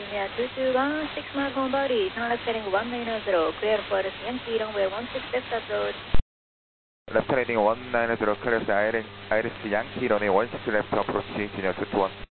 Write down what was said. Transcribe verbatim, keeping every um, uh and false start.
India two two one, six mile on body, turn left heading one nine zero, clear for the Yankee runway one six left approach. Left heading one nine zero, clear for Iris Yankee runway one six left approach, Junior two two one.